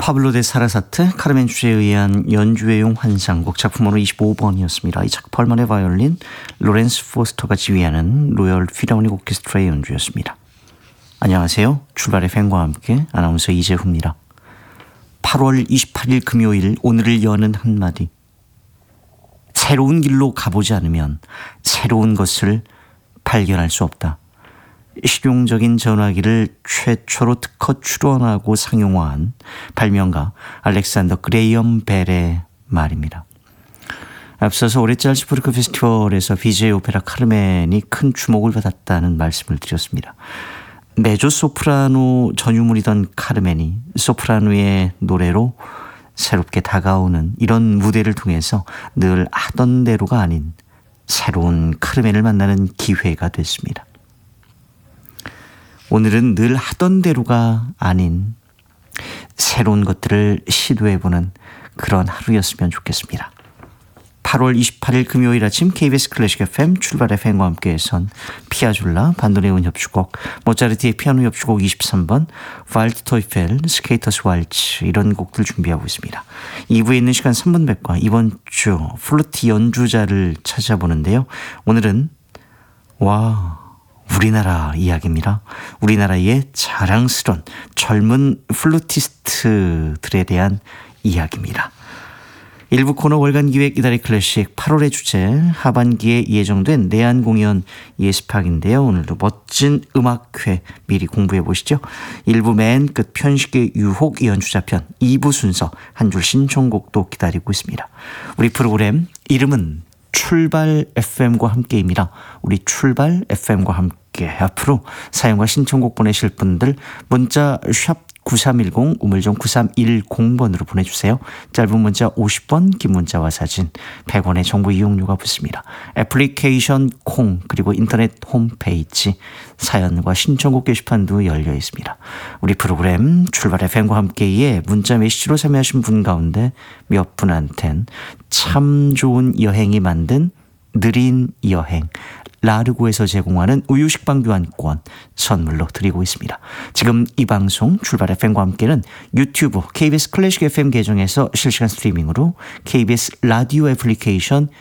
파블로 데 사라사트 카르멘 주제에 의한 연주회용 환상곡 작품으로 25번이었습니다. 이 작품 얼만의 바이올린 로렌스 포스터가 지휘하는 로열 필하모닉 오케스트라의 연주였습니다. 안녕하세요. 출발의 팬과 함께 아나운서 이재후입니다. 8월 28일 금요일 오늘을 여는 한마디. 새로운 길로 가보지 않으면 새로운 것을 발견할 수 없다. 실용적인 전화기를 최초로 특허 출원하고 상용화한 발명가 알렉산더 그레이엄 벨의 말입니다. 앞서서 올해 잘츠부르크 페스티벌에서 BJ 오페라 카르멘이 큰 주목을 받았다는 말씀을 드렸습니다. 메조 소프라노 전유물이던 카르멘이 소프라노의 노래로 새롭게 다가오는 이런 무대를 통해서 늘 하던 대로가 아닌 새로운 카르멘을 만나는 기회가 됐습니다. 오늘은 늘 하던 대로가 아닌 새로운 것들을 시도해보는 그런 하루였으면 좋겠습니다. 8월 28일 금요일 아침 KBS 클래식 FM 출발의 팬과 함께해선 피아졸라, 반도네온 협주곡, 모차르트의 피아노 협주곡 23번, 발트토이펠, 스케이터스 왈츠 이런 곡들 준비하고 있습니다. 2부에 있는 시간 3분백과 이번 주 플루트 연주자를 찾아보는데요. 오늘은 우리나라 이야기입니다. 우리나라의 자랑스러운 젊은 플루티스트들에 대한 이야기입니다. 일부 코너 월간 기획 이달의 클래식 8월의 주제 하반기에 예정된 내한 공연 예습학인데요. 오늘도 멋진 음악회 미리 공부해 보시죠. 1부 맨 끝 편식의 유혹 연주자편 2부 순서 한 줄 신청곡도 기다리고 있습니다. 우리 프로그램 이름은 출발 FM과 함께입니다. 우리 출발 FM과 함께 앞으로 사연과 신청곡 보내실 분들 문자 샵 9310 우물정 9310번으로 보내주세요. 짧은 문자 50원, 긴 문자와 사진 100원의 정보 이용료가 붙습니다. 애플리케이션 콩 그리고 인터넷 홈페이지 사연과 신청곡 게시판도 열려 있습니다. 우리 프로그램 출발 FM과 함께에 문자 메시지로 참여하신 분 가운데 몇 분한텐 참 좋은 여행이 만든 느린 여행 라르고에서 제공하는 우유식빵 교환권 선물로 드리고 있습니다. 지금 이 방송 출발 FM과 함께는 유튜브 KBS 클래식 FM 계정에서 실시간 스트리밍으로 KBS 라디오 애플리케이션